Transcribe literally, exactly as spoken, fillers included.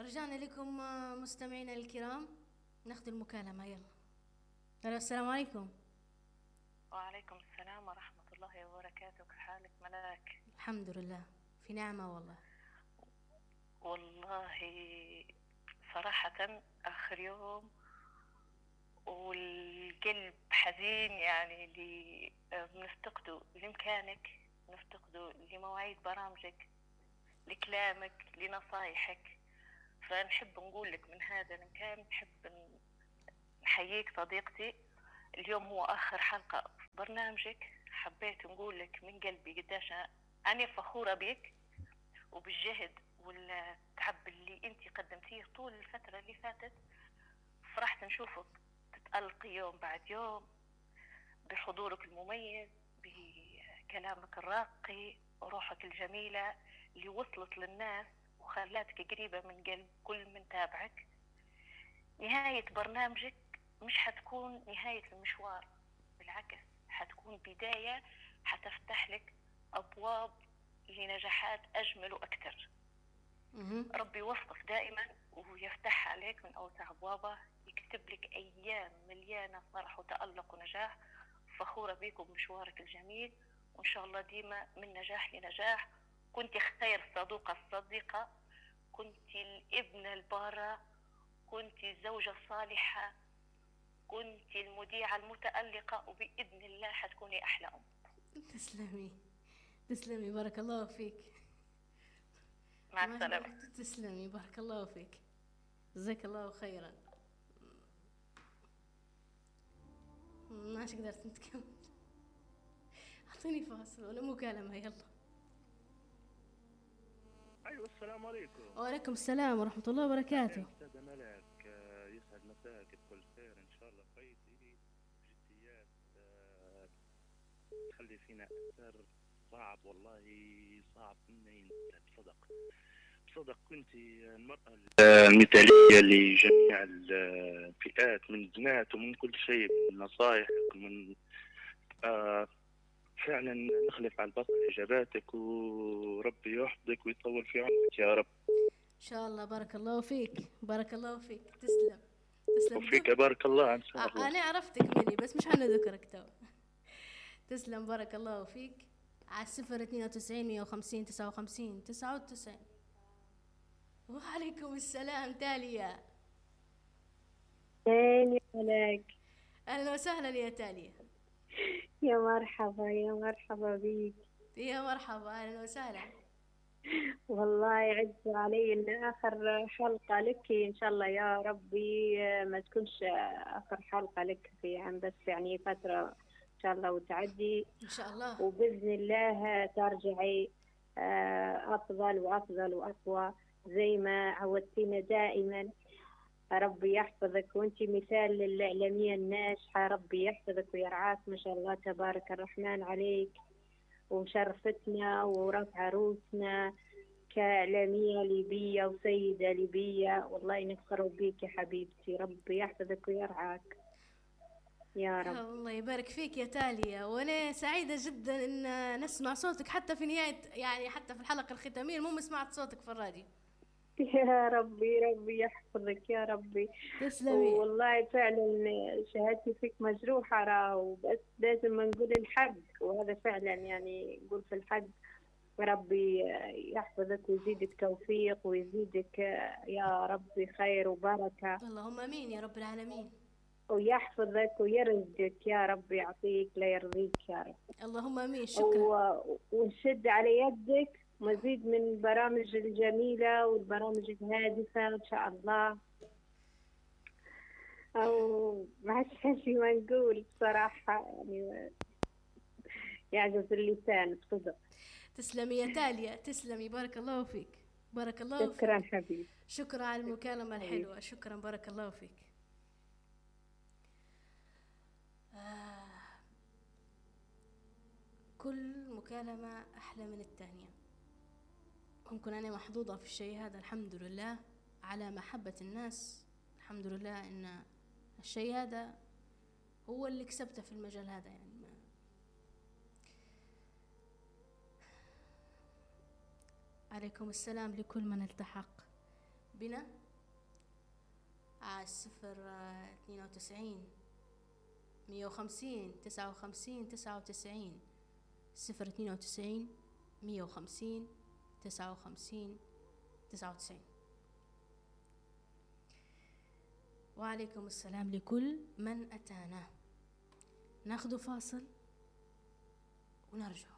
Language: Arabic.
رجعنا لكم آه، مستمعينا الكرام. ناخذ المكالمة يلا. ألو، السلام عليكم. وعليكم السلام ورحمة الله وبركاته. كيف حالك ملاك؟ الحمد لله، في نعمة والله. والله صراحة آخر يوم والقلب حزين، يعني اللي بنفتقده لمكانك، نفتقده لمواعيد برامجك، لكلامك، لنصايحك. فنحب نقول لك من هذا المكان نحب نحييك صديقتي. اليوم هو آخر حلقة في برنامجك، حبيت نقول لك من قلبي قداش أنا فخورة بك وبالجهد والتعب اللي انت قدمتيه طول الفترة اللي فاتت. فرحت نشوفك تتألقي يوم بعد يوم بحضورك المميز، بكلامك الراقي، وروحك الجميلة اللي وصلت للناس وخلاتك قريبة من قلب كل من تابعك. نهاية برنامجك مش حتكون نهاية المشوار، بالعكس حتكون بداية، حتفتح لك أبواب لنجاحات أجمل وأكثر. ربي يوفقك دائما ويفتح عليك من أوسع أبوابه، يكتب لك أيام مليانة فرح وتألق ونجاح. فخورة بيك وبمشوارك الجميل، وإن شاء الله ديما من نجاح لنجاح. كنت خير صديقة الصديقة، كنت الابنة البارة، كنت الزوجة الصالحة، كنت المذيعة المتألقة، وبإذن الله حتكوني أحلى أم. تسلمي تسلمي، بارك الله فيك. مع ما السلامة. تسلمي، بارك الله فيك، جزاك الله خيرا. ماش قدرت نتكمل. اعطيني فاصل ولا مكالمة يلا. ايوه، السلام عليكم. وعليكم السلام ورحمة الله وبركاته. اهلين استاذة ملاك، آه، يسعد مساك بكل خير ان شاء الله. فايتي جديات آه، تخلي فينا اثر صعب، والله صعب انه ينسى. بصدق بصدق كنت المرأة المثالية لجميع الفئات من البنات ومن كل شيء، من نصائح ومن آه فعلا نخلف على البصر اجاباتك، وربي يحفظك ويطول في عمرك يا رب. ان شاء الله، بارك الله فيك، بارك الله فيك، تسلم تسلم وفيك دق. بارك الله ان شاء آه، الله. انا عرفتك مني بس مش حنذكرك تو. تسلم، بارك الله فيك. على الصفر اثنين وتسعين مية وخمسين تسعة وخمسين تسعة وتسعين. وعليكم السلام تاليا. تاني ملاك. اهلا وسهلا يا تاليا. يا مرحبا يا مرحبا بيك. يا مرحبا، اهلا وسهلا. والله يعز علي ان اخر حلقة لك ان شاء الله يا ربي ما تكونش اخر حلقة لك في عام، بس يعني فترة ان شاء الله وتعدي ان شاء الله. وباذن الله ترجعي آه، افضل وافضل واقوى زي ما عودتينا دائما. ربي يحفظك وانت مثال للإعلامية الناجحة. ربي يحفظك ويرعاك، ما شاء الله تبارك الرحمن عليك، ومشرفتنا ورفع روسنا كإعلامية ليبية وسيدة ليبية. والله نفخر بيك يا حبيبتي. ربي يحفظك ويرعاك يا رب. الله يبارك فيك يا تاليا، وانا سعيدة جدا ان نسمع صوتك حتى في نهاية، يعني حتى في الحلقة الختامية المهم سمعت صوتك في الراديو. يا ربي ربي يحفظك يا ربي. تسلمي. والله فعلا شهادتي فيك مجروحة راهو، بس لازم نقول الحق، وهذا فعلا يعني نقول في الحق. ربي يحفظك ويزيدك توفيق ويزيدك يا ربي خير وبركة، اللهم امين يا رب العالمين. ويحفظك ويرزقك يا رب، يعطيك لا يرضيك يا رب. اللهم امين، شكرا. ونشد على يدك مزيد من البرامج الجميلة والبرامج الهادفة إن شاء الله. أو ما عادش شيء ما نقول بصراحة، يعني يعجز اللسان بصدق. تسلمي يا تاليا، تسلمي، بارك الله فيك، بارك الله شكرا فيك. حبيبي. شكرا على المكالمة حبيبي. الحلوة، شكرا، بارك الله فيك. آه. كل مكالمة أحلى من الثانية. ممكن أنا محظوظة في الشيء هذا، الحمد لله على محبة الناس. الحمد لله إن الشيء هذا هو اللي كسبته في المجال هذا، يعني ما. عليكم السلام لكل من التحق. بنا على الصفر اثنين وتسعين مية وخمسين تسعة وخمسين تسعة وتسعين، صفر اثنين وتسعين مية وخمسين تسعة وخمسين تسعة وتسعين. وعليكم السلام لكل من أتانا. ناخذ فاصل ونرجع.